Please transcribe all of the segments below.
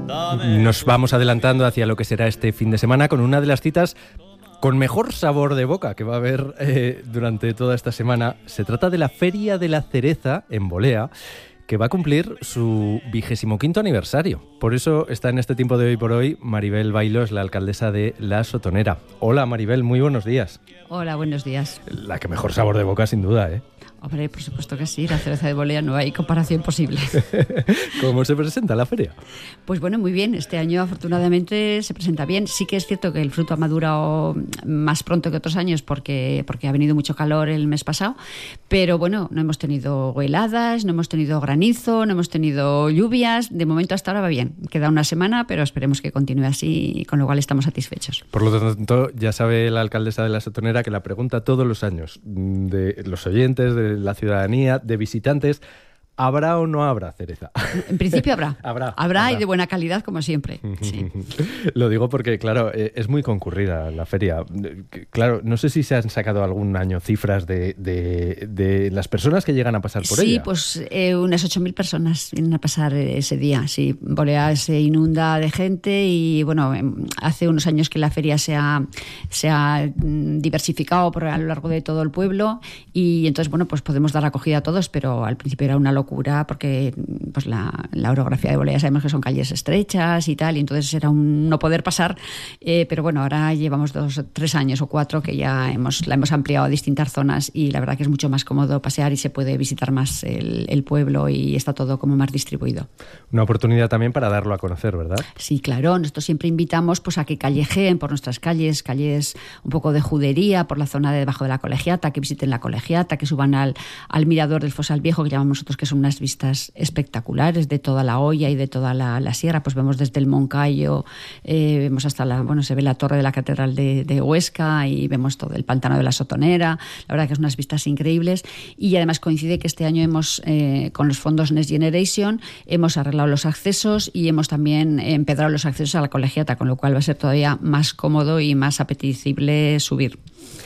Nos vamos adelantando hacia lo que será este fin de semana con una de las citas con mejor sabor de boca que va a haber durante toda esta semana. Se trata de la Feria de la Cereza en Bolea, que va a cumplir su 25º aniversario. Por eso está en este tiempo de Hoy por Hoy Maribel Bailós, la alcaldesa de La Sotonera. Hola Maribel, muy buenos días. Hola, buenos días. La que mejor sabor de boca, sin duda, ¿eh? Hombre, por supuesto que sí, la cereza de Bolea no hay comparación posible. ¿Cómo se presenta la feria? Pues bueno, muy bien. Este año afortunadamente se presenta bien. Sí que es cierto que el fruto ha madurado más pronto que otros años porque ha venido mucho calor el mes pasado, pero bueno, no hemos tenido heladas, no hemos tenido granizo, no hemos tenido lluvias. De momento hasta ahora va bien. Queda una semana, pero esperemos que continúe así, con lo cual estamos satisfechos. Por lo tanto, ya sabe la alcaldesa de La Sotonera que la pregunta todos los años de los oyentes, de la ciudadanía, de visitantes: ¿habrá o no habrá cereza? En principio habrá. Habrá y de buena calidad, como siempre. Sí. Lo digo porque, claro, es muy concurrida la feria. Claro, no sé si se han sacado algún año cifras de las personas que llegan a pasar por ella. Sí, pues unas 8.000 personas vienen a pasar ese día. Sí, Bolea se inunda de gente y, bueno, hace unos años que la feria se ha diversificado a lo largo de todo el pueblo y entonces, bueno, pues podemos dar acogida a todos, pero al principio era una locura porque pues la orografía de Bolea sabemos que son calles estrechas y tal, y entonces era un no poder pasar, pero bueno, ahora llevamos 2 o 3 años o 4 que ya la hemos ampliado a distintas zonas y la verdad que es mucho más cómodo pasear y se puede visitar más el pueblo y está todo como más distribuido. Una oportunidad también para darlo a conocer, ¿verdad? Sí, claro, nosotros siempre invitamos pues a que callejeen por nuestras calles un poco de judería, por la zona de debajo de la Colegiata, que visiten la Colegiata, que suban al mirador del Fosal Viejo, que llamamos nosotros, que son unas vistas espectaculares de toda la Hoya y de toda la sierra. Pues vemos desde el Moncayo, vemos hasta se ve la torre de la Catedral de Huesca y vemos todo el pantano de La Sotonera. La verdad que es unas vistas increíbles y además coincide que este año hemos, con los fondos Next Generation, hemos arreglado los accesos y hemos también empedrado los accesos a la Colegiata, con lo cual va a ser todavía más cómodo y más apetecible subir.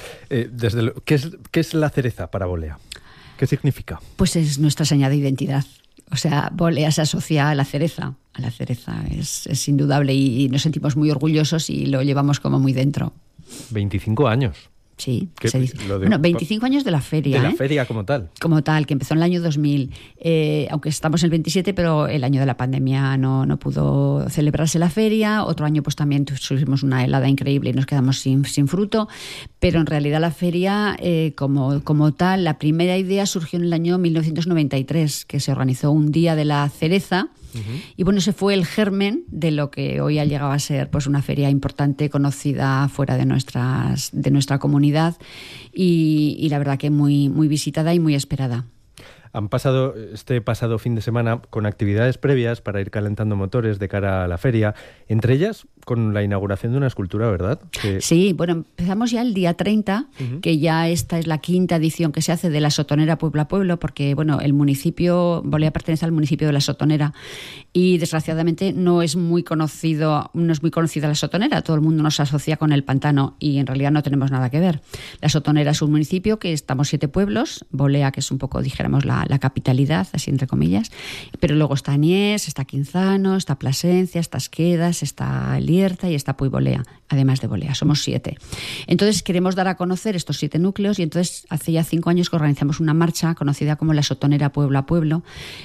¿Qué es la cereza para Bolea? ¿Qué significa? Pues es nuestra señal de identidad. O sea, Bolea se asocia a la cereza. A la cereza es indudable y nos sentimos muy orgullosos y lo llevamos como muy dentro. 25 años. Sí, se dice. Bueno, 25 años de la feria. De la feria como tal. Como tal, que empezó en el año 2000. Aunque estamos en el 27, pero el año de la pandemia no pudo celebrarse la feria. Otro año pues también tuvimos una helada increíble y nos quedamos sin fruto. Pero en realidad la feria, como tal, la primera idea surgió en el año 1993, que se organizó un día de la cereza. Uh-huh. Y bueno, ese fue el germen de lo que hoy ha llegado a ser pues una feria importante, conocida fuera de nuestra comunidad y la verdad que muy, muy visitada y muy esperada. Han pasado este pasado fin de semana con actividades previas para ir calentando motores de cara a la feria, entre ellas con la inauguración de una escultura, ¿verdad? Sí, bueno, empezamos ya el día 30, uh-huh. que ya esta es la 5ª edición que se hace de La Sotonera pueblo a pueblo, porque bueno, el municipio, Bolea pertenece al municipio de La Sotonera y desgraciadamente no es muy conocida La Sotonera, todo el mundo nos asocia con el pantano y en realidad no tenemos nada que ver. La Sotonera es un municipio que estamos 7 pueblos, Bolea que es un poco, dijéramos, la capitalidad, así entre comillas, pero luego está Aniés, está Quinzano, está Plasencia, está Esquedas, está Lierta y está Puibolea, además de Bolea, somos 7. Entonces queremos dar a conocer estos 7 núcleos y entonces hace ya 5 años que organizamos una marcha conocida como La Sotonera pueblo a pueblo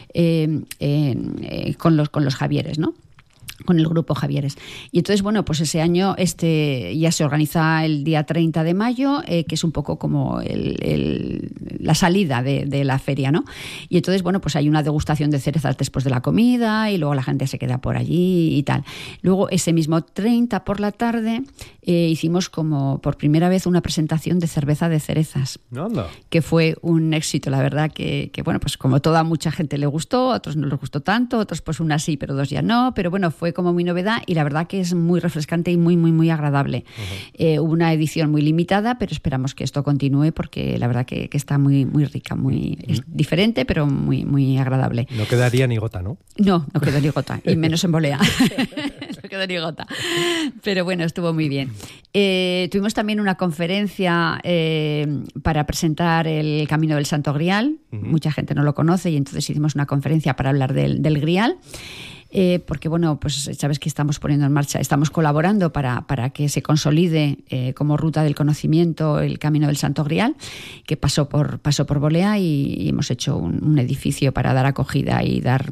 con los Javieres, ¿no? Con el grupo Javieres. Y entonces, bueno, pues ese año ya se organiza el día 30 de mayo, que es un poco como la salida de la feria, ¿no? Y entonces, bueno, pues hay una degustación de cerezas después de la comida y luego la gente se queda por allí y tal. Luego, ese mismo 30 por la tarde, hicimos como por primera vez una presentación de cerveza de cerezas. ¡Anda! Que fue un éxito, la verdad, que bueno, pues como mucha gente le gustó, a otros no les gustó tanto, otros pues unas sí, pero 2 ya no, pero bueno, fue como muy novedad y la verdad que es muy refrescante y muy, muy, muy agradable. Uh-huh. Hubo una edición muy limitada, pero esperamos que esto continúe porque la verdad que está muy, muy rica, es diferente, pero muy, muy agradable. No quedaría ni gota, ¿no? No quedó ni gota, y menos en Bolea. No quedó ni gota. Pero bueno, estuvo muy bien. Tuvimos también una conferencia para presentar el Camino del Santo Grial. Uh-huh. Mucha gente no lo conoce y entonces hicimos una conferencia para hablar del Grial. porque bueno, pues sabes que estamos poniendo en marcha, estamos colaborando para que se consolide como ruta del conocimiento el Camino del Santo Grial, que pasó por Bolea, y hemos hecho un edificio para dar acogida y dar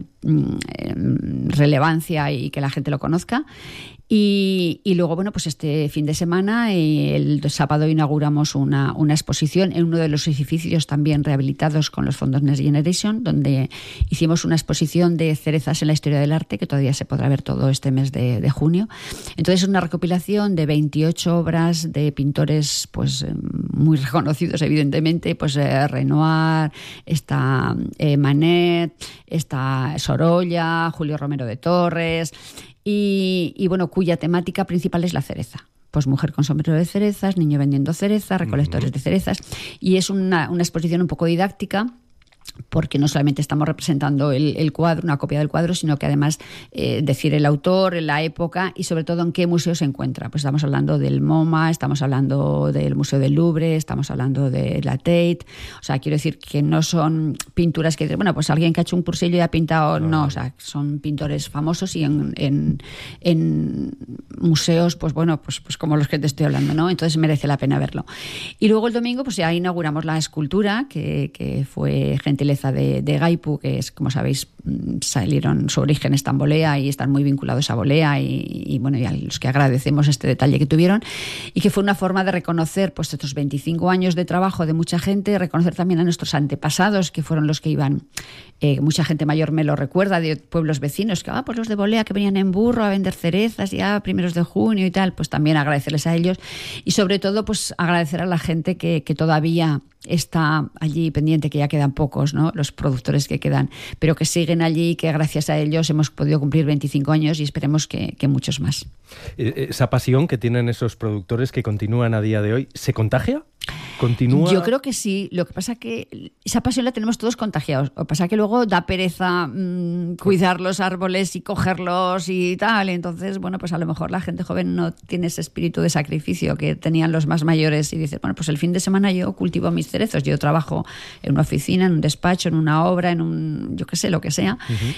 relevancia y que la gente lo conozca. Y luego, bueno, pues este fin de semana, el sábado, inauguramos una exposición en uno de los edificios también rehabilitados con los fondos Next Generation, donde hicimos una exposición de cerezas en la historia del arte, que todavía se podrá ver todo este mes de junio. Entonces, es una recopilación de 28 obras de pintores pues muy reconocidos, evidentemente, pues Renoir, está Manet, está Sorolla, Julio Romero de Torres, y bueno, cuya temática principal es la cereza. Pues mujer con sombrero de cerezas, niño vendiendo cerezas, recolectores de cerezas, y es una exposición un poco didáctica, porque no solamente estamos representando el cuadro, una copia del cuadro, sino que además decir el autor, la época y sobre todo en qué museo se encuentra. Pues estamos hablando del MoMA, estamos hablando del Museo del Louvre, estamos hablando de la Tate. O sea, quiero decir que no son pinturas que, bueno, pues alguien que ha hecho un cursillo y ha pintado, no, o sea, son pintores famosos y en museos, pues bueno, pues como los que te estoy hablando, ¿no? Entonces merece la pena verlo. Y luego el domingo, pues ya inauguramos la escultura, que fue gentileza de Gaipu, que es, como sabéis, salieron, su origen está en Bolea y están muy vinculados a Bolea, y bueno, y a los que agradecemos este detalle que tuvieron, y que fue una forma de reconocer pues estos 25 años de trabajo de mucha gente, reconocer también a nuestros antepasados, que fueron los que iban, mucha gente mayor me lo recuerda, de pueblos vecinos, que pues los de Bolea que venían en burro a vender cerezas ya primeros de junio y tal, pues también agradecerles a ellos, y sobre todo pues agradecer a la gente que todavía está allí pendiente, que ya quedan pocos, ¿no? Los productores que quedan, pero que siguen allí, que gracias a ellos hemos podido cumplir 25 años y esperemos que muchos más. Esa pasión que tienen esos productores que continúan a día de hoy, ¿se contagia? ¿Continúa? Yo creo que sí. Lo que pasa es que esa pasión la tenemos todos contagiados. Lo que pasa es que luego da pereza cuidar los árboles y cogerlos y tal. Entonces, bueno, pues a lo mejor la gente joven no tiene ese espíritu de sacrificio que tenían los más mayores y dice, bueno, pues el fin de semana yo cultivo mis cerezos. Yo trabajo en una oficina, en un despacho, en una obra, en un, yo qué sé, lo que sea.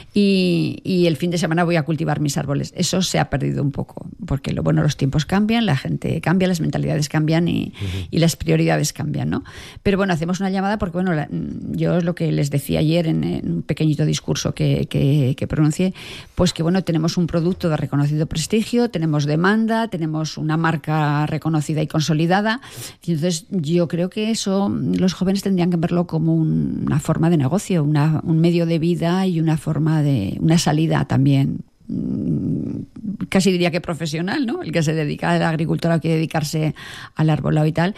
Y el fin de semana voy a cultivar mis árboles. Eso se ha perdido un poco, porque los tiempos cambian, la gente cambia, las mentalidades cambian y las prioridades cambian, ¿no? Pero bueno, hacemos una llamada porque, bueno, yo es lo que les decía ayer en un pequeñito discurso que pronuncié, pues que, bueno, tenemos un producto de reconocido prestigio, tenemos demanda, tenemos una marca reconocida y consolidada, y entonces yo creo que eso los jóvenes tendrían que verlo como una forma de negocio, un medio de vida y una forma de una salida también, casi diría que profesional, ¿no? El que se dedica a la agricultura o quiere dedicarse al arbolado y tal.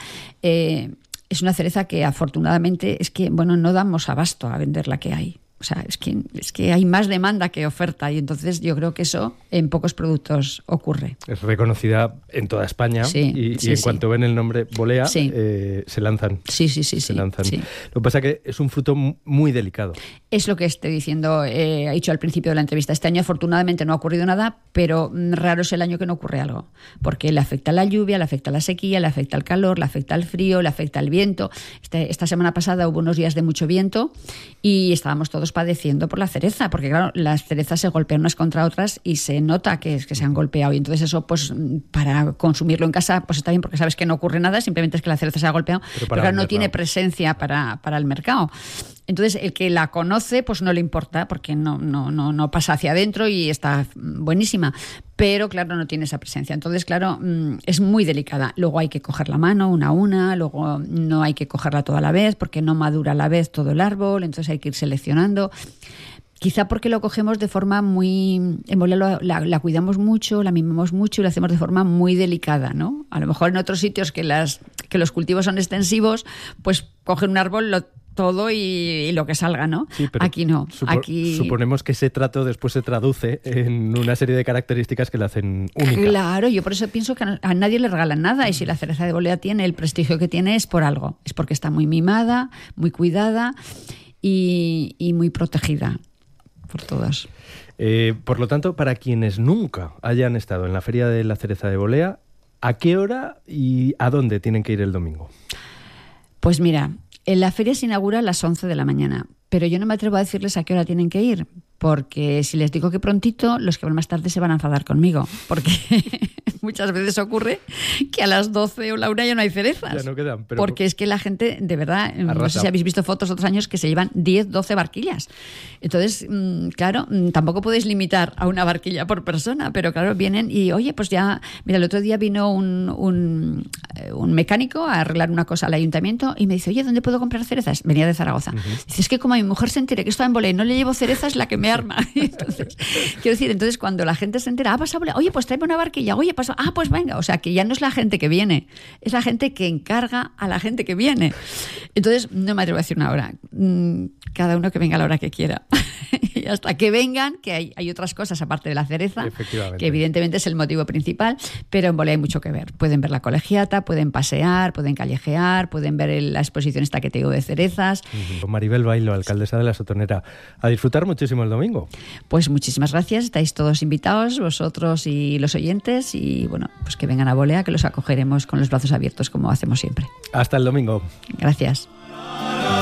Es una cereza que afortunadamente es que, bueno, no damos abasto a vender la que hay. O sea, es que hay más demanda que oferta, y entonces yo creo que eso en pocos productos ocurre. Es reconocida en toda España, y en cuanto ven el nombre Bolea, se lanzan. Sí. Lanzan. Sí. Lo que pasa es que es un fruto muy delicado. Es lo que estoy diciendo, he dicho al principio de la entrevista. Este año afortunadamente no ha ocurrido nada, pero raro es el año que no ocurre algo, porque le afecta la lluvia, le afecta la sequía, le afecta el calor, le afecta el frío, le afecta el viento. Esta semana pasada hubo unos días de mucho viento y estábamos todos padeciendo por la cereza, porque claro, las cerezas se golpean unas contra otras y se nota que se han golpeado, y entonces eso, pues para consumirlo en casa, pues está bien, porque sabes que no ocurre nada, simplemente es que la cereza se ha golpeado, pero claro, no tiene presencia para el mercado. Entonces el que la conoce pues no le importa, porque no pasa hacia adentro y está buenísima, pero claro, no tiene esa presencia. Entonces, claro, es muy delicada. Luego hay que coger la mano una a una, luego no hay que cogerla toda a la vez porque no madura a la vez todo el árbol, entonces hay que ir seleccionando. Quizá porque lo cogemos de forma muy... En Bolea la cuidamos mucho, la mimamos mucho y lo hacemos de forma muy delicada, ¿no? A lo mejor en otros sitios que los cultivos son extensivos, pues cogen un árbol, todo y lo que salga, ¿no? Sí, pero aquí no. Aquí suponemos que ese trato después se traduce en una serie de características que la hacen única. Claro, yo por eso pienso que a nadie le regalan nada, y si la cereza de Bolea tiene el prestigio que tiene es por algo. Es porque está muy mimada, muy cuidada y muy protegida por todas. Por lo tanto, para quienes nunca hayan estado en la Feria de la Cereza de Bolea, ¿a qué hora y a dónde tienen que ir el domingo? Pues mira, la feria se inaugura a las 11 de la mañana, pero yo no me atrevo a decirles a qué hora tienen que ir, porque si les digo que prontito, los que van más tarde se van a enfadar conmigo, porque muchas veces ocurre que a las 12 o la 1 ya no hay cerezas. Ya no quedan. Pero porque es que la gente, de verdad, arrasa. No sé si habéis visto fotos de otros años que se llevan 10, 12 barquillas. Entonces, claro, tampoco podéis limitar a una barquilla por persona, pero claro, vienen y, oye, pues ya, mira, el otro día vino un mecánico a arreglar una cosa al ayuntamiento y me dice, oye, ¿dónde puedo comprar cerezas? Venía de Zaragoza. Dice, es que como a mi mujer se entere que esto en Bolea y no le llevo cerezas, la que me arma. Entonces, quiero decir, cuando la gente se entera, vas a Bolea, oye, pues tráeme una barquilla, oye, pues venga. O sea, que ya no es la gente que viene, es la gente que encarga a la gente que viene. Entonces, no me atrevo a decir una hora. Cada uno que venga a la hora que quiera. Y hasta que vengan, que hay otras cosas aparte de la cereza, que evidentemente es el motivo principal, pero en Bolea hay mucho que ver. Pueden ver la colegiata, pueden pasear, pueden callejear, pueden ver la exposición esta que te digo de cerezas. Maribel Bailo, alcaldesa de La Sotonera, a disfrutar muchísimo el domingo. Pues muchísimas gracias, estáis todos invitados, vosotros y los oyentes, y bueno, pues que vengan a Bolea, que los acogeremos con los brazos abiertos como hacemos siempre. Hasta el domingo. Gracias.